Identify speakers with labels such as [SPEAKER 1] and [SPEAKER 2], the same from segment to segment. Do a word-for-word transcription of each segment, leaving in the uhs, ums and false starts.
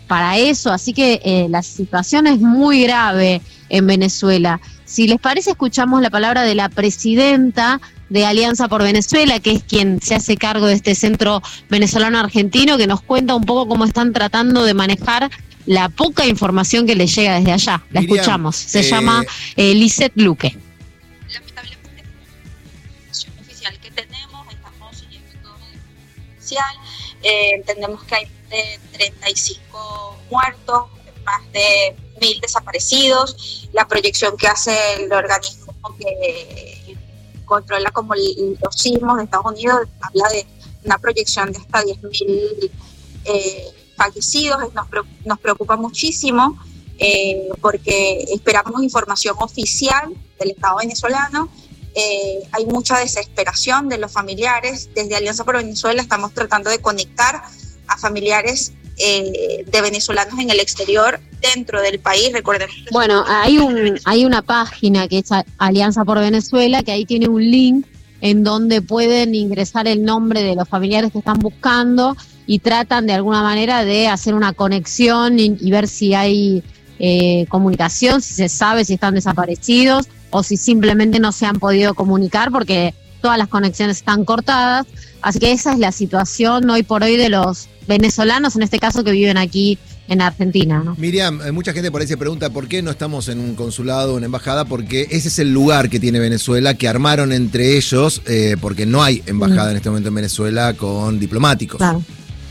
[SPEAKER 1] para eso, así que eh, la situación es muy grave en Venezuela. Si les parece, escuchamos la palabra de la presidenta de Alianza por Venezuela, que es quien se hace cargo de este centro venezolano-argentino, que nos cuenta un poco cómo están tratando de manejar la poca información que les llega desde allá. La
[SPEAKER 2] Miriam,
[SPEAKER 1] escuchamos. Se
[SPEAKER 2] eh...
[SPEAKER 1] llama eh, Lisette Luque.
[SPEAKER 3] Lamentablemente, la información oficial que tenemos, estamos siguiendo todo el oficial. Eh, entendemos que hay de treinta y cinco muertos, más de mil desaparecidos. La proyección que hace el organismo que controla como los sismos de Estados Unidos habla de una proyección de hasta diez mil eh, fallecidos. Nos, nos preocupa muchísimo eh, porque esperamos información oficial del Estado venezolano. Eh, hay mucha desesperación de los familiares. Desde Alianza por Venezuela estamos tratando de conectar a familiares eh, de venezolanos en el exterior, dentro del país. Recordemos.
[SPEAKER 1] Bueno, hay un hay una página que es Alianza por Venezuela, que ahí tiene un link en donde pueden ingresar el nombre de los familiares que están buscando y tratan de alguna manera de hacer una conexión y, y ver si hay eh, comunicación, si se sabe si están desaparecidos o si simplemente no se han podido comunicar porque todas las conexiones están cortadas. Así que esa es la situación hoy por hoy de los venezolanos, en este caso, que viven aquí en Argentina, ¿no?
[SPEAKER 2] Miriam, mucha gente por ahí se pregunta por qué no estamos en un consulado o una embajada, porque ese es el lugar que tiene Venezuela, que armaron entre ellos, eh, porque no hay embajada mm. en este momento en Venezuela con diplomáticos.
[SPEAKER 1] Claro.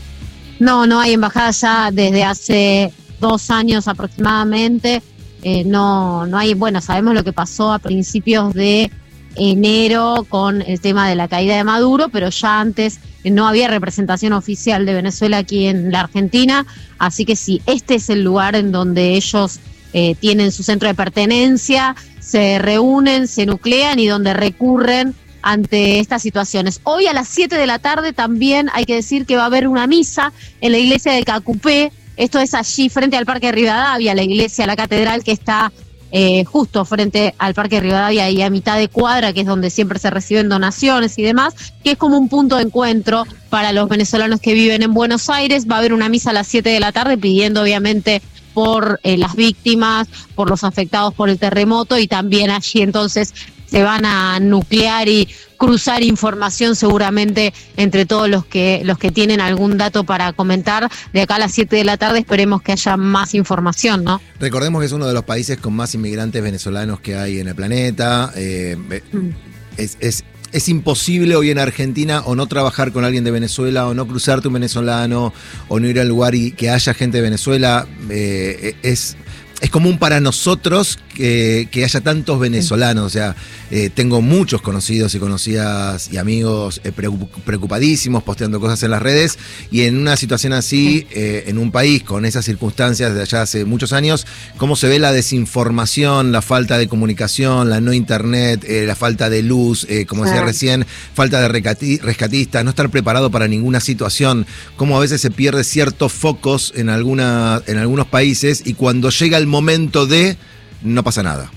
[SPEAKER 1] No, no hay embajada ya desde hace dos años aproximadamente. Eh, no, no hay, bueno, sabemos lo que pasó a principios de enero con el tema de la caída de Maduro, pero ya antes no había representación oficial de Venezuela aquí en la Argentina, así que sí, este es el lugar en donde ellos eh, tienen su centro de pertenencia, se reúnen, se nuclean y donde recurren ante estas situaciones. Hoy a las siete de la tarde también hay que decir que va a haber una misa en la iglesia de Cacupé. Esto es allí frente al Parque Rivadavia, la iglesia, la catedral que está eh, justo frente al Parque Rivadavia y a mitad de cuadra, que es donde siempre se reciben donaciones y demás, que es como un punto de encuentro para los venezolanos que viven en Buenos Aires. Va a haber una misa a las siete de la tarde pidiendo obviamente por eh, las víctimas, por los afectados por el terremoto, y también allí entonces se van a nuclear y cruzar información seguramente entre todos los que los que tienen algún dato para comentar. De acá a las siete de la tarde esperemos que haya más información, ¿no?
[SPEAKER 2] Recordemos que es uno de los países con más inmigrantes venezolanos que hay en el planeta. Eh, mm. es, es, es imposible hoy en Argentina o no trabajar con alguien de Venezuela, o no cruzarte un venezolano, o no ir al lugar y que haya gente de Venezuela. Eh, es... Es común para nosotros que, que haya tantos venezolanos. O sea, eh, tengo muchos conocidos y conocidas y amigos eh, preocupadísimos, posteando cosas en las redes. Y en una situación así, eh, en un país con esas circunstancias de allá hace muchos años, cómo se ve la desinformación, la falta de comunicación, la no internet, eh, la falta de luz, eh, como decía recién, falta de rescatistas, no estar preparado para ninguna situación. Cómo a veces se pierde ciertos focos en, alguna, en algunos países, y cuando llega el momento de, no pasa nada.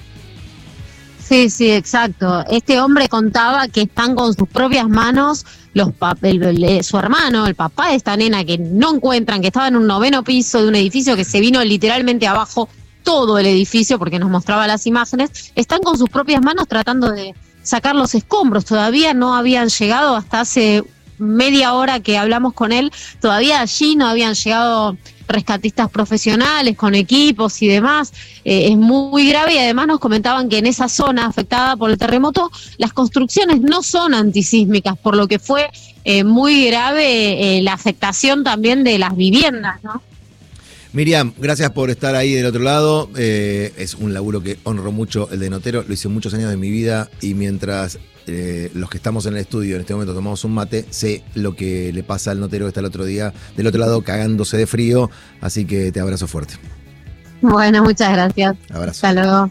[SPEAKER 1] Sí, sí, exacto. Este hombre contaba que están con sus propias manos los el, el, su hermano, el papá de esta nena que no encuentran, que estaba en un noveno piso de un edificio que se vino literalmente abajo todo el edificio, porque nos mostraba las imágenes. Están con sus propias manos tratando de sacar los escombros. Todavía no habían llegado, hasta hace media hora que hablamos con él, todavía allí no habían llegado rescatistas profesionales con equipos y demás. Eh, es muy grave, y además nos comentaban que en esa zona afectada por el terremoto las construcciones no son antisísmicas, por lo que fue eh, muy grave eh, la afectación también de las viviendas, ¿no?
[SPEAKER 2] Miriam, gracias por estar ahí del otro lado. Eh, es un laburo que honro mucho, el de notero. Lo hice muchos años de mi vida, y mientras eh, los que estamos en el estudio en este momento tomamos un mate, sé lo que le pasa al notero que está el otro día del otro lado cagándose de frío. Así que te abrazo fuerte.
[SPEAKER 1] Bueno, muchas gracias.
[SPEAKER 2] Abrazo.
[SPEAKER 1] Hasta luego.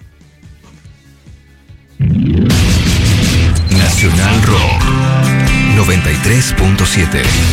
[SPEAKER 4] Nacional Rock noventa y tres punto siete.